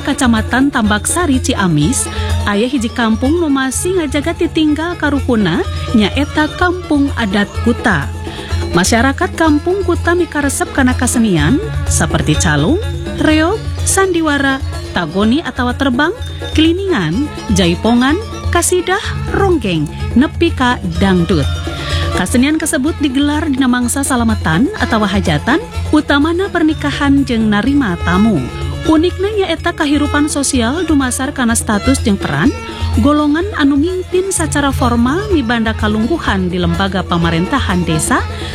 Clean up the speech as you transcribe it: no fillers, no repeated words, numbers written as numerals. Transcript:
Kacamatan Tambaksari Ciamis, aya hiji kampung nu masih ngajaga titinggal karuhuna nyaeta Kampung Adat Kuta. Masyarakat Kampung Kuta mikaresep kana kasenian seperti calung, reog, sandiwara, tagoni atau terbang, keliningan, jaipongan, kasidah, ronggeng, nepi ka dangdut. Kasenian tersebut digelar dina mangsa salamatan atau hajatan, utamana pernikahan jeung narima tamu. Unikna nyaeta kahirupan sosial dumasar kana status jeung peran golongan anu mimpin secara formal mibanda kalungguhan di lembaga pemerintahan desa